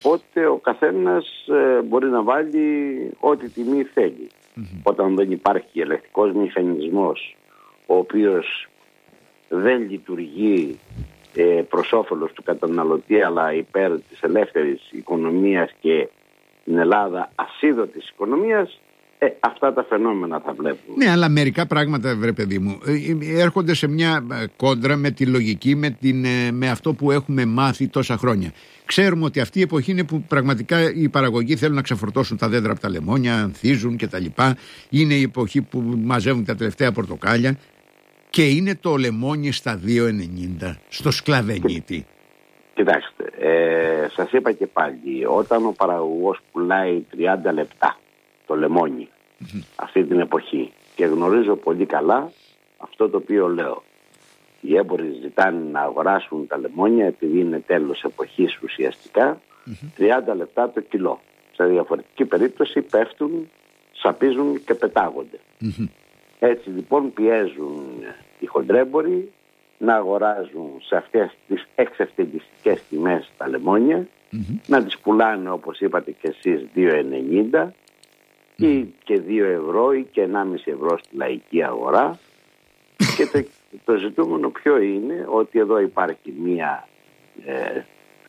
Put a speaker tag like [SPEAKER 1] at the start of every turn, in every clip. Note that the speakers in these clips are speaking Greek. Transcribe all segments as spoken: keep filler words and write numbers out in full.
[SPEAKER 1] Οπότε ο καθένας ε, μπορεί να βάλει ό,τι τιμή θέλει. Mm-hmm. Όταν δεν υπάρχει ελεκτικός μηχανισμός ο οποίος δεν λειτουργεί ε, προς όφελος του καταναλωτή αλλά υπέρ της ελεύθερης οικονομίας και στην Ελλάδα ασίδωτης οικονομίας, ε, αυτά τα φαινόμενα θα βλέπουμε.
[SPEAKER 2] Ναι, αλλά μερικά πράγματα, βρε παιδί μου, έρχονται σε μια κόντρα με τη λογική, με, την, με αυτό που έχουμε μάθει τόσα χρόνια. Ξέρουμε ότι αυτή η εποχή είναι που πραγματικά οι παραγωγοί θέλουν να ξεφορτώσουν τα δέντρα από τα λεμόνια, ανθίζουν κτλ. Είναι η εποχή που μαζεύουν τα τελευταία πορτοκάλια και είναι το λεμόνι στα δύο ενενήντα στο σκλαβενίτη.
[SPEAKER 1] Κοιτάξτε, ε, σας είπα και πάλι, όταν ο παραγωγός πουλάει τριάντα λεπτά το λεμόνι mm-hmm. αυτή την εποχή, και γνωρίζω πολύ καλά αυτό το οποίο λέω, οι έμποροι ζητάνε να αγοράσουν τα λεμόνια επειδή είναι τέλος εποχής ουσιαστικά, mm-hmm. τριάντα λεπτά το κιλό. Σε διαφορετική περίπτωση πέφτουν, σαπίζουν και πετάγονται. Mm-hmm. Έτσι λοιπόν πιέζουν οι χοντρέμποροι να αγοράζουν σε αυτές τις εξευθυντιστικές τιμές τα λεμόνια, mm-hmm. να τις πουλάνε όπως είπατε και εσείς δύο ενενήντα mm-hmm. ή και δύο ευρώ ή και ενάμιση ευρώ στη λαϊκή αγορά. Και το, το ζητούμενο ποιο είναι, ότι εδώ υπάρχει μία ε,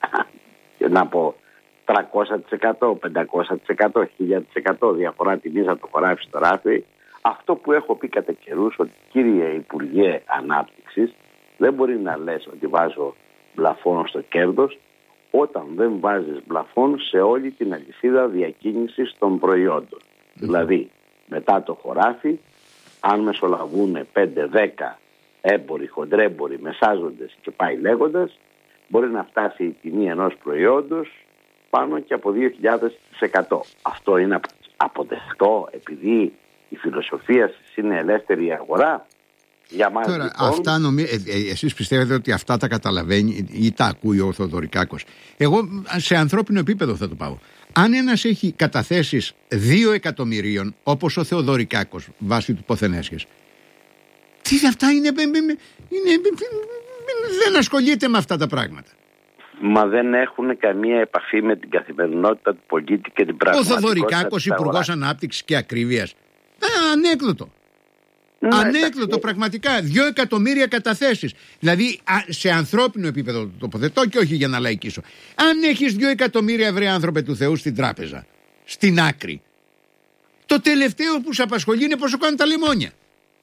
[SPEAKER 1] να πω τριακόσια τοις εκατό, πεντακόσια τοις εκατό, χίλια τοις εκατό διαφορά τιμής από το χωράφι στο ράφι. Αυτό που έχω πει κατά καιρούς, ότι κύριε Υπουργέ Ανάπτυξης, δεν μπορεί να λες ότι βάζω μπλαφόν στο κέρδος όταν δεν βάζεις μπλαφόν σε όλη την αλυσίδα διακίνησης των προϊόντων. Mm-hmm. Δηλαδή, μετά το χωράφι, αν μεσολαβούν πέντε δέκα έμποροι, χοντρέμποροι, μεσάζοντες και πάει λέγοντας, μπορεί να φτάσει η τιμή ενός προϊόντος πάνω και από δύο χιλιάδες τοις εκατό. Αυτό είναι αποδεκτό επειδή η φιλοσοφία σας είναι ελεύθερη αγορά? Για μας,
[SPEAKER 2] τώρα,
[SPEAKER 1] λοιπόν...
[SPEAKER 2] αυτά νομι... ε, ε, εσείς πιστεύετε ότι αυτά τα καταλαβαίνει ή τα ακούει ο Θοδωρικάκος? Εγώ σε ανθρώπινο επίπεδο θα το πάω. Αν ένας έχει καταθέσεις δύο εκατομμυρίων όπως ο Θεοδωρικάκος βάσει του Ποθενέσχες, τι αυτά είναι, είναι, είναι, δεν ασχολείται με αυτά τα πράγματα.
[SPEAKER 1] Μα δεν έχουν καμία επαφή με την καθημερινότητα του πολίτη και την πραγματικότητα.
[SPEAKER 2] Ο Θοδωρικάκος, Υπουργός Ανάπτυξης και Ακρίβειας. Α, ανέκδοτο. Ναι, ανέκδοτο εντάξει. Πραγματικά. Δύο εκατομμύρια καταθέσεις. Δηλαδή α, σε ανθρώπινο επίπεδο το τοποθετώ και όχι για να λαϊκίσω. Αν έχεις δύο εκατομμύρια βρε άνθρωπε του Θεού στην τράπεζα, στην άκρη, το τελευταίο που σε απασχολεί είναι πόσο κάνουν τα λεμόνια.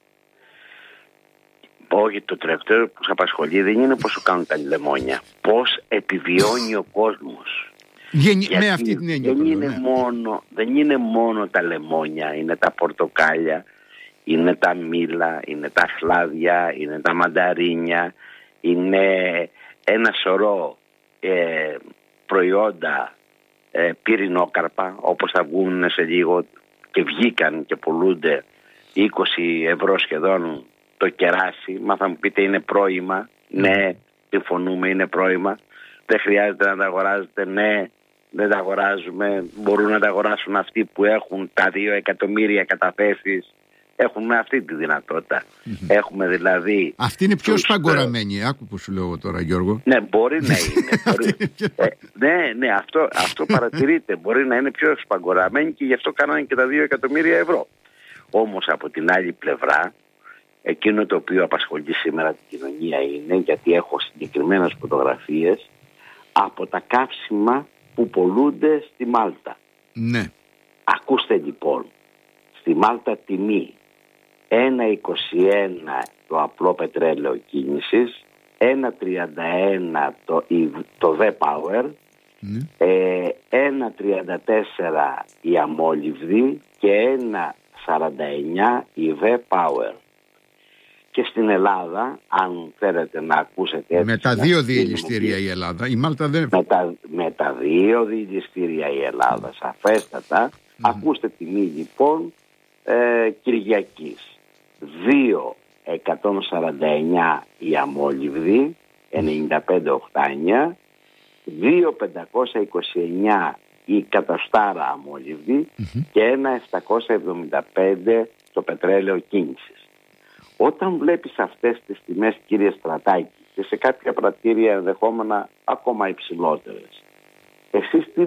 [SPEAKER 1] Όχι, το τελευταίο που σε απασχολεί δεν είναι πόσο κάνουν τα λεμόνια. Πώς επιβιώνει ο κόσμος.
[SPEAKER 2] Γεν... Με αυτή την έννοια.
[SPEAKER 1] Δεν, είναι ναι. μόνο, δεν είναι μόνο τα λεμόνια, είναι τα πορτοκάλια, είναι τα μήλα, είναι τα χλάδια, είναι τα μανταρίνια, είναι ένα σωρό ε, προϊόντα ε, πυρηνόκαρπα, όπως θα βγουν σε λίγο και βγήκαν και πουλούνται είκοσι ευρώ σχεδόν το κεράσι. Μα θα μου πείτε είναι πρόημα. Ναι, συμφωνούμε, είναι πρόημα. Δεν χρειάζεται να τα αγοράζετε. Ναι, δεν τα αγοράζουμε. Μπορούν να τα αγοράσουν αυτοί που έχουν τα δύο εκατομμύρια καταθέσεις. Έχουμε αυτή τη δυνατότητα. Mm-hmm. Έχουμε δηλαδή...
[SPEAKER 2] Αυτή είναι πιο τους... σπαγκοραμένη. Άκου που σου λέω τώρα, Γιώργο.
[SPEAKER 1] Ναι, μπορεί να είναι. μπορεί... ε, ναι, ναι, αυτό, αυτό παρατηρείται. Μπορεί να είναι πιο σπαγκοραμένη και γι' αυτό κάνανε και τα δύο εκατομμύρια ευρώ. Όμως από την άλλη πλευρά, εκείνο το οποίο απασχολεί σήμερα την κοινωνία είναι, γιατί έχω συγκεκριμένες φωτογραφίες από τα καύσιμα που πολλούνται στη Μάλτα.
[SPEAKER 2] Ναι.
[SPEAKER 1] Ακούστε λοιπόν, στη Μάλτα τιμή ένα είκοσι ένα το απλό πετρέλαιο κίνησης, ένα τριάντα ένα το, το V-Power, ναι. ε, ένα τριάντα τέσσερα η αμόλυβδη και ένα σαράντα εννιά η V-Power. Και στην Ελλάδα, αν θέλετε να ακούσετε... Έτσι,
[SPEAKER 2] με τα δύο διελιστήρια η Ελλάδα, η Μάλτα δεν...
[SPEAKER 1] Με τα, με τα δύο διελιστήρια η Ελλάδα, σαφέστατα. Mm. Ακούστε τιμή λοιπόν ε, Κυριακής. δύο εκατόν σαράντα εννιά η αμόλυβδη, ενενήντα πέντε οχτάνια, δύο πεντακόσια είκοσι εννιά η καταστάρα αμόλυβδη mm-hmm. και ένα επτακόσια εβδομήντα πέντε το πετρέλαιο κίνησης. Όταν βλέπεις αυτές τις τιμές, κύριε Στρατάκη, και σε κάποια πρατήρια ενδεχόμενα ακόμα υψηλότερες, εσείς τι